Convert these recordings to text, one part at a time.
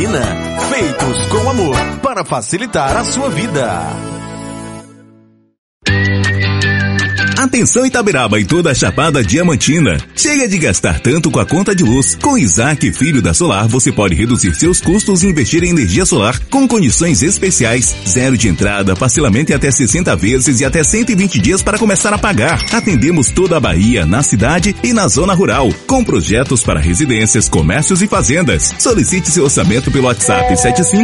Feminina. Feitos com amor para facilitar a sua vida. Atenção Itaberaba e toda a Chapada Diamantina. Chega de gastar tanto com a conta de luz. Com Isaac Filho da Solar, você pode reduzir seus custos e investir em energia solar com condições especiais. 0 de entrada, parcelamento em até 60 vezes e até 120 dias para começar a pagar. Atendemos toda a Bahia, na cidade e na zona rural, com projetos para residências, comércios e fazendas. Solicite seu orçamento pelo WhatsApp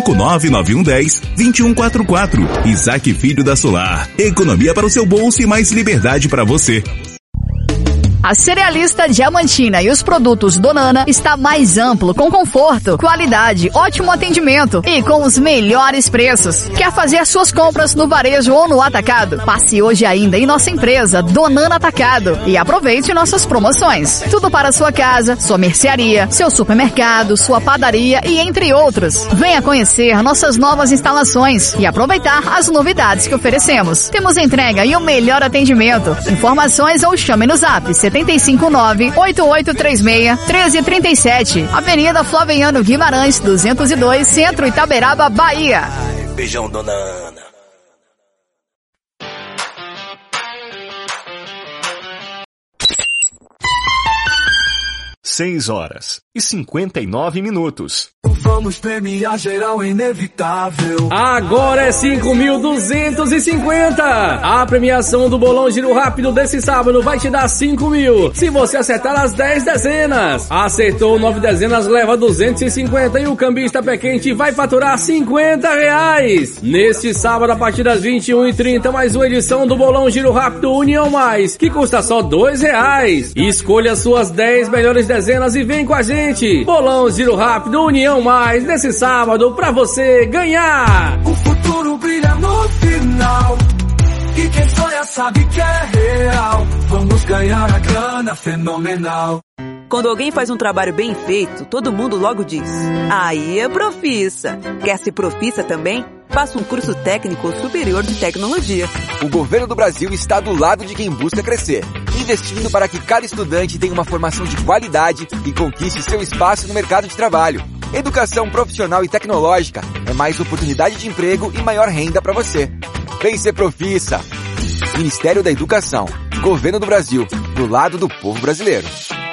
7599110-2144. Isaac Filho da Solar. Economia para o seu bolso e mais liberdade para você. A Cerealista Diamantina e os produtos Donana está mais amplo, com conforto, qualidade, ótimo atendimento e com os melhores preços. Quer fazer suas compras no varejo ou no atacado? Passe hoje ainda em nossa empresa Donana Atacado e aproveite nossas promoções. Tudo para sua casa, sua mercearia, seu supermercado, sua padaria e entre outros. Venha conhecer nossas novas instalações e aproveitar as novidades que oferecemos. Temos entrega e o melhor atendimento. Informações ou chame no Zap 759-8836-1337. Avenida Flaviano Guimarães, 202, Centro Itaberaba, Bahia. Beijão, dona Ana. 6h59. Vamos premiar geral inevitável. Agora é 5.250. A premiação do Bolão Giro Rápido desse sábado vai te dar 5.000 se você acertar as 10 dezenas. Acertou 9 dezenas, leva 250 e o cambista pé quente vai faturar R$50. Neste sábado, a partir das 21h30, mais uma edição do Bolão Giro Rápido União Mais, que custa só R$2. Escolha suas 10 melhores dezenas e vem com a gente. Bolão Giro Rápido União Mais, nesse sábado, pra você ganhar. O futuro brilha no final, e quem sonha sabe que é real. Vamos ganhar a grana fenomenal. Quando alguém faz um trabalho bem feito, todo mundo logo diz: aí é profissa. Quer ser profissa também? Faça um curso técnico ou superior de tecnologia. O governo do Brasil está do lado de quem busca crescer, investindo para que cada estudante tenha uma formação de qualidade e conquiste seu espaço no mercado de trabalho. Educação profissional e tecnológica é mais oportunidade de emprego e maior renda para você. Vem ser profissa. Ministério da Educação, Governo do Brasil, do lado do povo brasileiro.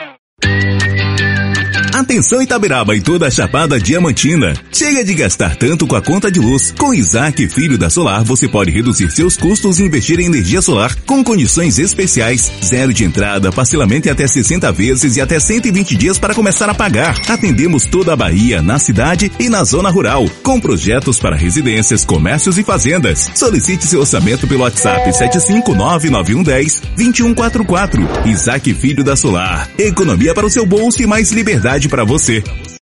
Atenção Itaberaba e toda a Chapada Diamantina. Chega de gastar tanto com a conta de luz. Com Isaac Filho da Solar, você pode reduzir seus custos e investir em energia solar com condições especiais. 0 de entrada, parcelamento em até 60 vezes e até 120 dias para começar a pagar. Atendemos toda a Bahia, na cidade e na zona rural, com projetos para residências, comércios e fazendas. Solicite seu orçamento pelo WhatsApp 7599110-2144. Isaac Filho da Solar. Economia para o seu bolso e mais liberdade para você.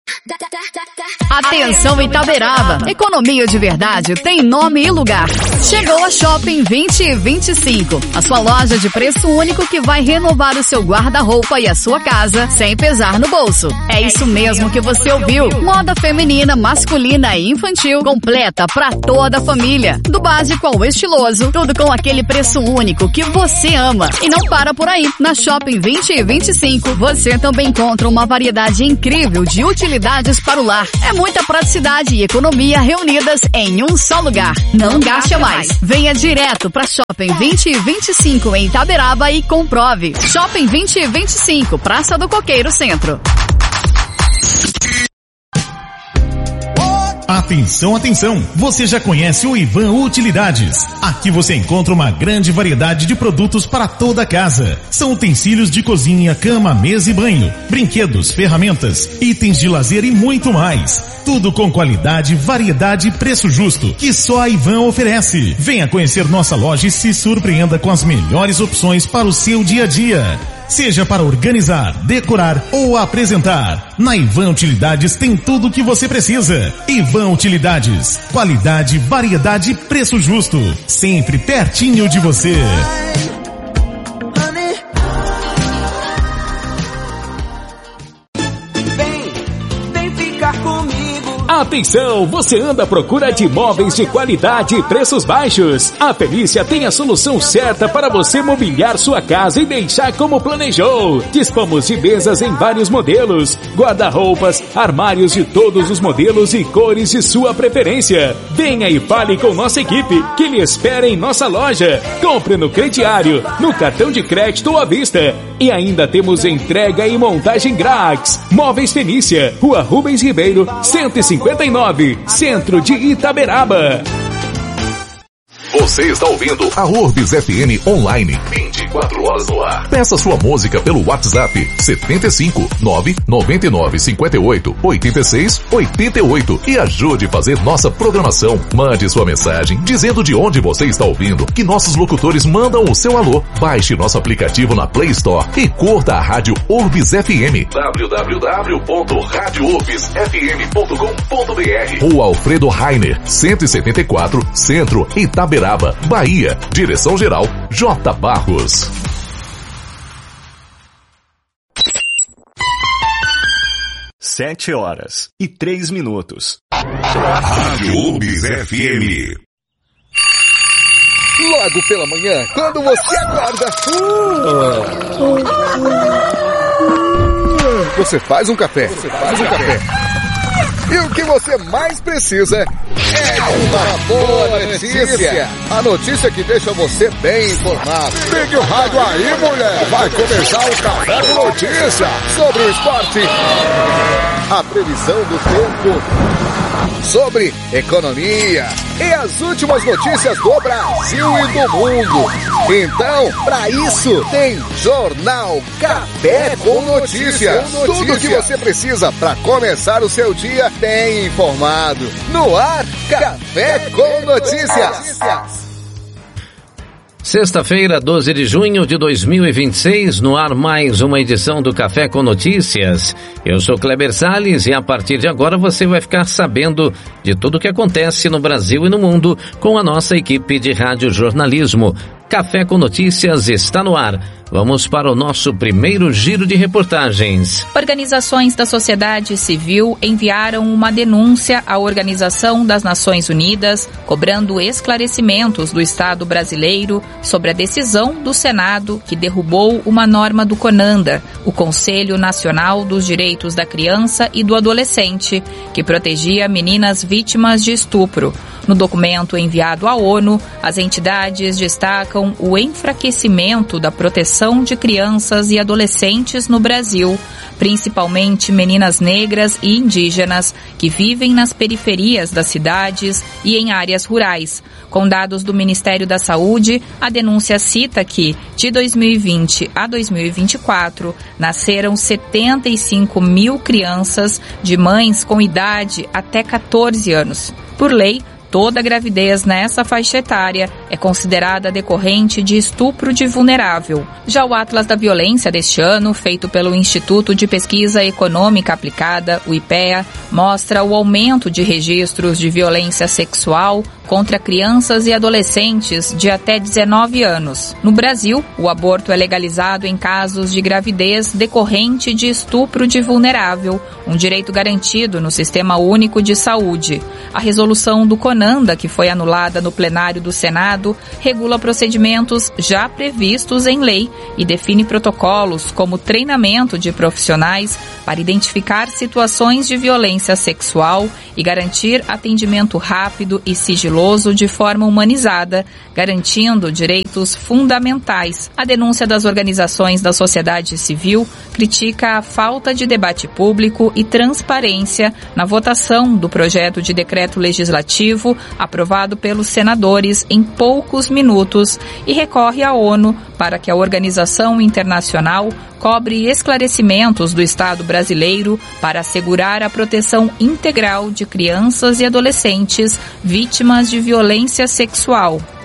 Atenção Itaberaba, economia de verdade tem nome e lugar. Chegou a Shopping 2025, a sua loja de preço único que vai renovar o seu guarda-roupa e a sua casa sem pesar no bolso. É isso mesmo que você ouviu. Moda feminina, masculina e infantil, completa pra toda a família. Do básico ao estiloso, tudo com aquele preço único que você ama. E não para por aí. Na Shopping 2025, você também encontra uma variedade incrível de utilidades para o lar. É muita praticidade e economia reunidas em um só lugar. Não gaste mais. Venha direto para Shopping 2025 em Itaberaba e comprove. Shopping 2025, Praça do Coqueiro Centro. Atenção, atenção! Você já conhece o Ivan Utilidades. Aqui você encontra uma grande variedade de produtos para toda a casa. São utensílios de cozinha, cama, mesa e banho, brinquedos, ferramentas, itens de lazer e muito mais. Tudo com qualidade, variedade e preço justo, que só a Ivan oferece. Venha conhecer nossa loja e se surpreenda com as melhores opções para o seu dia a dia. Seja para organizar, decorar ou apresentar, na Ivan Utilidades tem tudo o que você precisa. Ivan Utilidades, qualidade, variedade e preço justo, sempre pertinho de você. Vem ficar comigo. Atenção, você anda à procura de imóveis de qualidade e preços baixos? A Felícia tem a solução certa para você mobiliar sua casa e deixar como planejou. Dispomos de mesas em vários modelos, guarda-roupas, armários de todos os modelos e cores de sua preferência. Venha e fale com nossa equipe que lhe espera em nossa loja. Compre no crediário, no cartão de crédito ou à vista. E ainda temos entrega e montagem grátis. Móveis Felícia, Rua Rubens Ribeiro, 159, Centro de Itaberaba. Você está ouvindo a Urbis FM Online, 24 horas no ar. Peça sua música pelo WhatsApp 75 999 58 86 88 e ajude a fazer nossa programação. Mande sua mensagem dizendo de onde você está ouvindo, que nossos locutores mandam o seu alô. Baixe nosso aplicativo na Play Store e curta a Rádio Urbis FM. www.radiourbisfm.com.br. Rua Alfredo Rainer, 174, Centro, Itaberaba, Bahia. Direção-geral J. Barros. Sete horas e 3 minutos. Rádio Urbis FM. Logo pela manhã, quando você acorda, você faz um café. E o que você mais precisa é uma boa notícia. A notícia que deixa você bem informado. Ligue o rádio aí, mulher. Vai começar o Café com Notícia sobre o esporte, a previsão do tempo, sobre economia e as últimas notícias do Brasil e do mundo. Então, para isso, tem Jornal Café com Notícias. Tudo que você precisa para começar o seu dia bem informado. No ar, Café com Notícias. Sexta-feira, 12 de junho de 2026, no ar mais uma edição do Café com Notícias. Eu sou Kleber Salles e a partir de agora você vai ficar sabendo de tudo o que acontece no Brasil e no mundo com a nossa equipe de rádio jornalismo. Café com Notícias está no ar. Vamos para o nosso primeiro giro de reportagens. Organizações da sociedade civil enviaram uma denúncia à Organização das Nações Unidas, cobrando esclarecimentos do Estado brasileiro sobre a decisão do Senado que derrubou uma norma do CONANDA, o Conselho Nacional dos Direitos da Criança e do Adolescente, que protegia meninas vítimas de estupro. No documento enviado à ONU, as entidades destacam o enfraquecimento da proteção de crianças e adolescentes no Brasil, principalmente meninas negras e indígenas que vivem nas periferias das cidades e em áreas rurais. Com dados do Ministério da Saúde, a denúncia cita que, de 2020 a 2024, nasceram 75 mil crianças de mães com idade até 14 anos. Por lei, toda gravidez nessa faixa etária é considerada decorrente de estupro de vulnerável. Já o Atlas da Violência deste ano, feito pelo Instituto de Pesquisa Econômica Aplicada, o IPEA, mostra o aumento de registros de violência sexual contra crianças e adolescentes de até 19 anos. No Brasil, o aborto é legalizado em casos de gravidez decorrente de estupro de vulnerável, um direito garantido no Sistema Único de Saúde. A resolução do CONANDA, que foi anulada no plenário do Senado, regula procedimentos já previstos em lei e define protocolos como treinamento de profissionais para identificar situações de violência sexual e garantir atendimento rápido e sigiloso de forma humanizada, garantindo direitos fundamentais. A denúncia das organizações da sociedade civil critica a falta de debate público e transparência na votação do projeto de decreto legislativo aprovado pelos senadores em poucos minutos e recorre à ONU para que a organização internacional cobre esclarecimentos do Estado brasileiro para assegurar a proteção integral de crianças e adolescentes vítimas de violência sexual.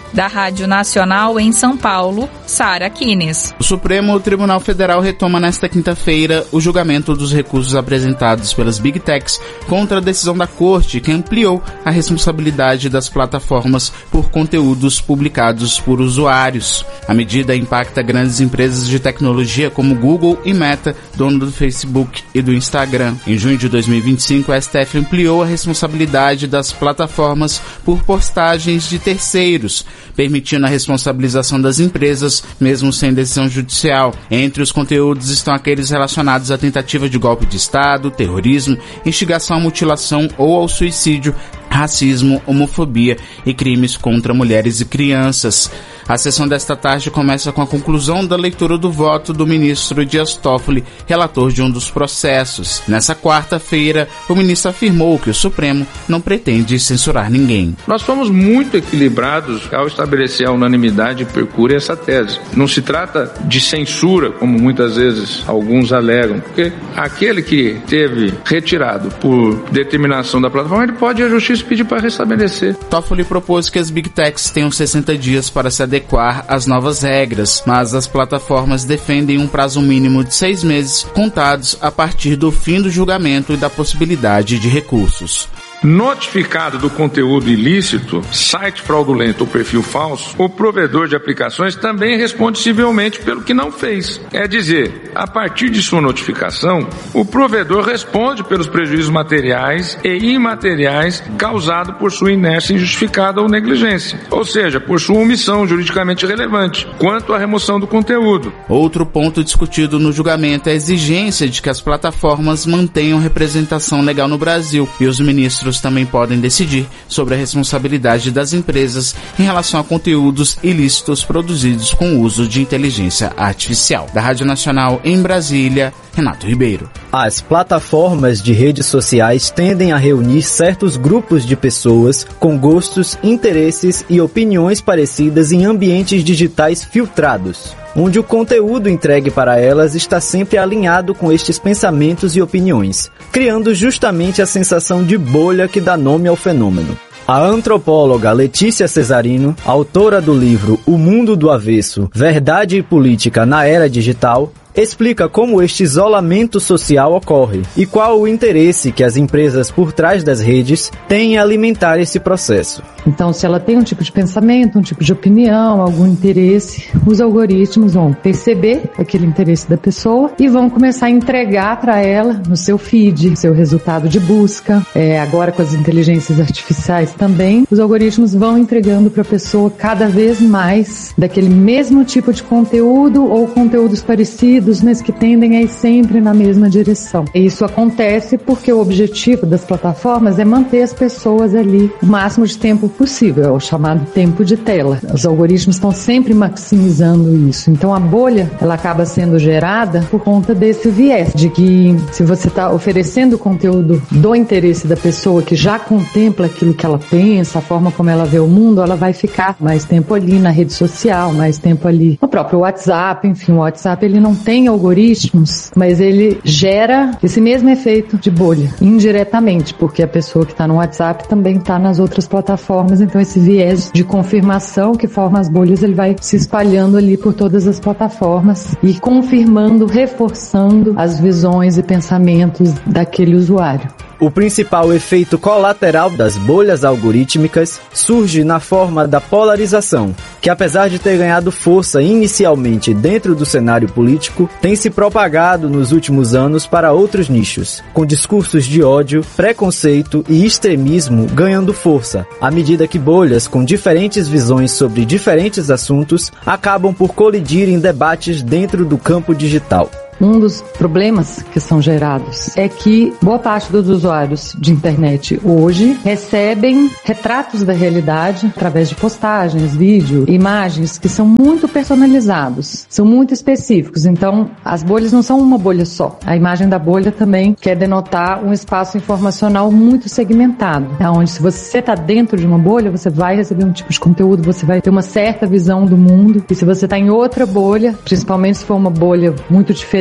Da Rádio Nacional em São Paulo, Sara Kines. O Supremo Tribunal Federal retoma nesta quinta-feira o julgamento dos recursos apresentados pelas Big Techs contra a decisão da Corte que ampliou a responsabilidade das plataformas por conteúdos publicados por usuários. A medida impacta grandes empresas de tecnologia como Google e Meta, dono do Facebook e do Instagram. Em junho de 2025, a STF ampliou a responsabilidade das plataformas por postagens de terceiros, permitindo a responsabilização das empresas, mesmo sem decisão judicial. Entre os conteúdos estão aqueles relacionados à tentativa de golpe de Estado, terrorismo, instigação à mutilação ou ao suicídio, racismo, homofobia e crimes contra mulheres e crianças. A sessão desta tarde começa com a conclusão da leitura do voto do ministro Dias Toffoli, relator de um dos processos. Nessa quarta-feira, o ministro afirmou que o Supremo não pretende censurar ninguém. Nós fomos muito equilibrados ao estabelecer a unanimidade e percorrer essa tese. Não se trata de censura, como muitas vezes alguns alegam, porque aquele que teve retirado por determinação da plataforma, ele pode ir à justiça pedir para restabelecer. Toffoli propôs que as Big Techs tenham 60 dias para se adequar às novas regras, mas as plataformas defendem um prazo mínimo de 6 meses, contados a partir do fim do julgamento e da possibilidade de recursos. Notificado do conteúdo ilícito, site fraudulento ou perfil falso, o provedor de aplicações também responde civilmente pelo que não fez. É dizer, a partir de sua notificação, o provedor responde pelos prejuízos materiais e imateriais causados por sua inércia injustificada ou negligência, ou seja, por sua omissão juridicamente relevante, quanto à remoção do conteúdo. Outro ponto discutido no julgamento é a exigência de que as plataformas mantenham representação legal no Brasil, e os ministros também podem decidir sobre a responsabilidade das empresas em relação a conteúdos ilícitos produzidos com uso de inteligência artificial. Da Rádio Nacional em Brasília, Renato Ribeiro. As plataformas de redes sociais tendem a reunir certos grupos de pessoas com gostos, interesses e opiniões parecidas em ambientes digitais filtrados, onde o conteúdo entregue para elas está sempre alinhado com estes pensamentos e opiniões, criando justamente a sensação de bolha que dá nome ao fenômeno. A antropóloga Letícia Cesarino, autora do livro O Mundo do Avesso, Verdade e Política na Era Digital, explica como este isolamento social ocorre e qual o interesse que as empresas por trás das redes têm em alimentar esse processo. Então, se ela tem um tipo de pensamento, um tipo de opinião, algum interesse, os algoritmos vão perceber aquele interesse da pessoa e vão começar a entregar para ela no seu feed, seu resultado de busca. Agora com as inteligências artificiais também, os algoritmos vão entregando para a pessoa cada vez mais daquele mesmo tipo de conteúdo ou conteúdos parecidos, mas que tendem a ir sempre na mesma direção. E isso acontece porque o objetivo das plataformas é manter as pessoas ali o máximo de tempo possível, é o chamado tempo de tela. Os algoritmos estão sempre maximizando isso. Então a bolha, ela acaba sendo gerada por conta desse viés, de que se você está oferecendo conteúdo do interesse da pessoa, que já contempla aquilo que ela pensa, a forma como ela vê o mundo, ela vai ficar mais tempo ali na rede social, mais tempo ali no próprio WhatsApp. Enfim, o WhatsApp ele não tem algoritmos, mas ele gera esse mesmo efeito de bolha, indiretamente, porque a pessoa que está no WhatsApp também está nas outras plataformas, então esse viés de confirmação que forma as bolhas, ele vai se espalhando ali por todas as plataformas e confirmando, reforçando as visões e pensamentos daquele usuário. O principal efeito colateral das bolhas algorítmicas surge na forma da polarização, que apesar de ter ganhado força inicialmente dentro do cenário político, tem se propagado nos últimos anos para outros nichos, com discursos de ódio, preconceito e extremismo ganhando força, à medida que bolhas com diferentes visões sobre diferentes assuntos acabam por colidir em debates dentro do campo digital. Um dos problemas que são gerados é que boa parte dos usuários de internet hoje recebem retratos da realidade através de postagens, vídeos, imagens que são muito personalizados, são muito específicos. Então, as bolhas não são uma bolha só. A imagem da bolha também quer denotar um espaço informacional muito segmentado, onde se você está dentro de uma bolha, você vai receber um tipo de conteúdo, você vai ter uma certa visão do mundo, e se você está em outra bolha, principalmente se for uma bolha muito diferente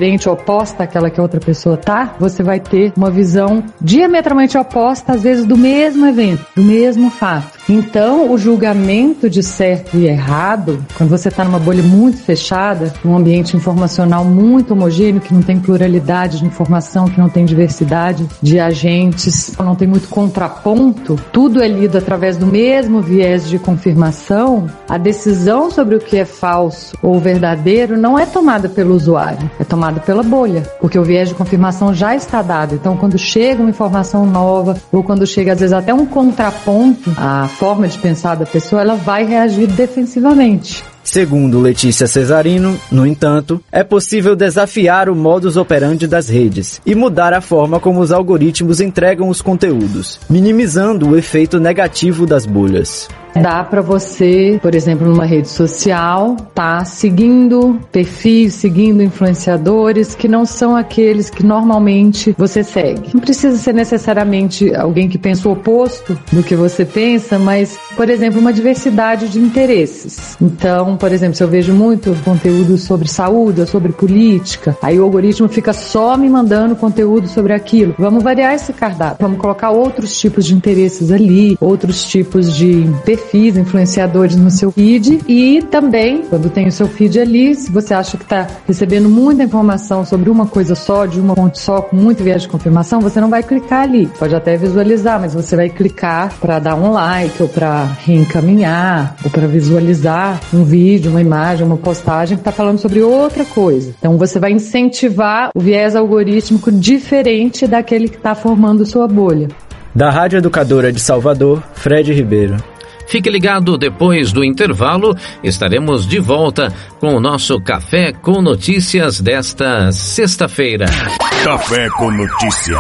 diferente, oposta àquela que a outra pessoa tá, você vai ter uma visão diametralmente oposta, às vezes, do mesmo evento, do mesmo fato. Então, o julgamento de certo e errado, quando você está numa bolha muito fechada, num ambiente informacional muito homogêneo, que não tem pluralidade de informação, que não tem diversidade de agentes, não tem muito contraponto, tudo é lido através do mesmo viés de confirmação, a decisão sobre o que é falso ou verdadeiro não é tomada pelo usuário, é tomada pela bolha, porque o viés de confirmação já está dado. Então, quando chega uma informação nova, ou quando chega, às vezes, até um contraponto, a forma de pensar da pessoa, ela vai reagir defensivamente. Segundo Letícia Cesarino, no entanto, é possível desafiar o modus operandi das redes e mudar a forma como os algoritmos entregam os conteúdos, minimizando o efeito negativo das bolhas. Dá para você, por exemplo, numa rede social, tá seguindo perfis, seguindo influenciadores que não são aqueles que normalmente você segue. Não precisa ser necessariamente alguém que pensa o oposto do que você pensa, mas, por exemplo, uma diversidade de interesses. Então, por exemplo, se eu vejo muito conteúdo sobre saúde ou sobre política, aí o algoritmo fica só me mandando conteúdo sobre aquilo. Vamos variar esse cardápio, vamos colocar outros tipos de interesses ali, outros tipos de perfis, influenciadores no seu feed. E também, quando tem o seu feed ali, se você acha que está recebendo muita informação sobre uma coisa só, de uma fonte só, com muito viés de confirmação, você não vai clicar ali. Pode até visualizar, mas você vai clicar para dar um like, ou para reencaminhar, ou para visualizar um vídeo, uma imagem, uma postagem que está falando sobre outra coisa. Então você vai incentivar o viés algorítmico diferente daquele que está formando sua bolha. Da Rádio Educadora de Salvador, Fred Ribeiro. Fique ligado, depois do intervalo, estaremos de volta com o nosso Café com Notícias desta sexta-feira. Café com Notícia.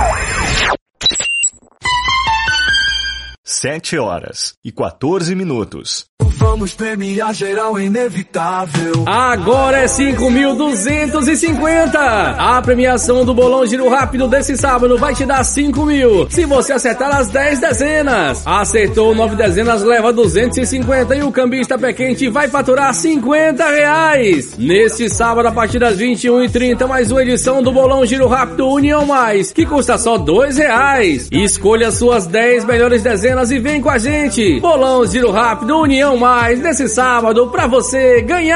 7h14. Vamos premiar geral inevitável. Agora é 5.250. A premiação do Bolão Giro Rápido desse sábado vai te dar 5 mil. Se você acertar as 10 dezenas. Acertou 9 dezenas, leva 250. E o cambista pé quente vai faturar R$50. Neste sábado, a partir das 21h30, mais uma edição do Bolão Giro Rápido União Mais, que custa só R$2. Escolha suas 10 melhores dezenas e vem com a gente. Bolão Giro Rápido União Mais, nesse sábado, pra você ganhar.